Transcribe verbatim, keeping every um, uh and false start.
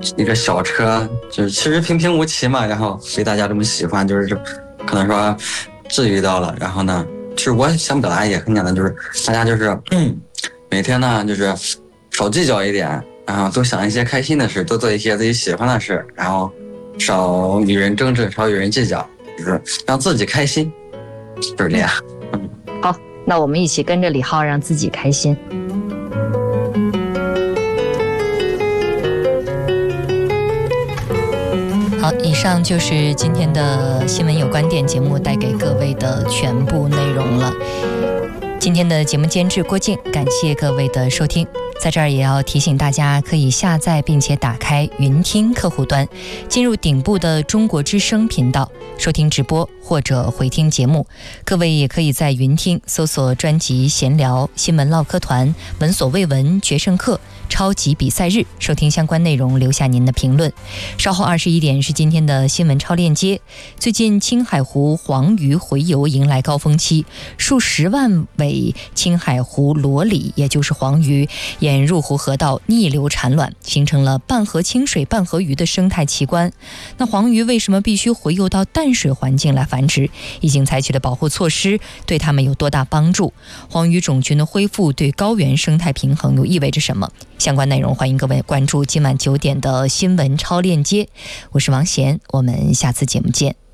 一个小车，就是其实平平无奇嘛，然后被大家这么喜欢，就是可能说治愈到了。然后呢，其实我想表达也很简单，就是大家就是嗯，每天呢就是少计较一点，然后多想一些开心的事，多做一些自己喜欢的事，然后少与人争执，少与人计较，就是让自己开心，就是这样。 嗯，好，那我们一起跟着李浩，让自己开心。好，以上就是今天的新闻有观点节目带给各位的全部内容了。今天的节目监制郭靖，感谢各位的收听。在这儿也要提醒大家，可以下载并且打开云听客户端，进入顶部的中国之声频道收听直播或者回听节目。各位也可以在云听搜索专辑闲聊、新闻唠嗑团、闻所未闻、决胜课、超级比赛日，收听相关内容，留下您的评论。稍后二十一点是今天的新闻超链接。最近青海湖黄鱼洄游迎来高峰期，数十万尾青海湖裸鲤，也就是黄鱼，沿入湖河道逆流产卵，形成了半河清水半河鱼的生态奇观。那黄鱼为什么必须洄游到淡水环境来繁殖？已经采取的保护措施对它们有多大帮助？黄鱼种群的恢复对高原生态平衡又意味着什么？相关内容欢迎各位关注今晚九点的新闻超链接。我是王贤，我们下次节目见。